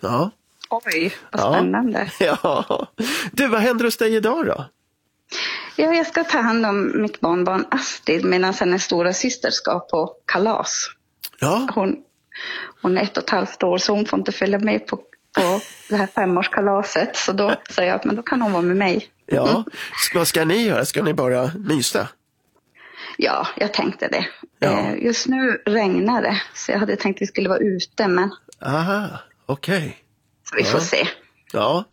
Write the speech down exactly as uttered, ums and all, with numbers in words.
Ja. Oj, vad Ja. spännande. Ja. Du, vad händer hos dig idag då? Ja, jag ska ta hand om mitt barnbarn Astrid medan hennes stora syster ska på kalas. Ja. Hon, hon är ett och ett halvt år så hon får inte följa med på, på det här femårskalaset. Så då säger jag att men då kan hon vara med mig. Ja. Vad ska ni göra? Ska ni bara mysa? Ja, jag tänkte det. Ja. Eh, just nu regnar det så jag hade tänkt att vi skulle vara ute men Aha, okej. Okay. så vi Ja. får se. Ja,